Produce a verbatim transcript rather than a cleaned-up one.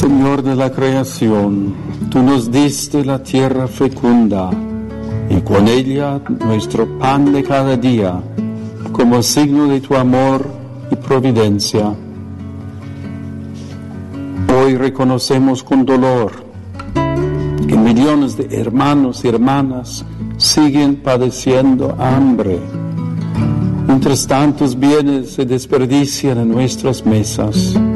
Señor de la creación, tú nos diste la tierra fecunda y con ella nuestro pan de cada día, como signo de tu amor y providencia. Hoy reconocemos con dolor que millones de hermanos y hermanas siguen padeciendo hambre, mientras tantos bienes se desperdician en nuestras mesas.